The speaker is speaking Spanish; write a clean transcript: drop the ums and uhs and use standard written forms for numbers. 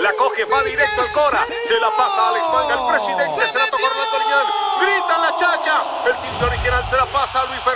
La coge, va directo al Cora. Se la pasa a Alex Manga, el presidente. Se la toca Orlando Liñán. Grita en la chacha. El timbre original se la pasa a Luis Fernández.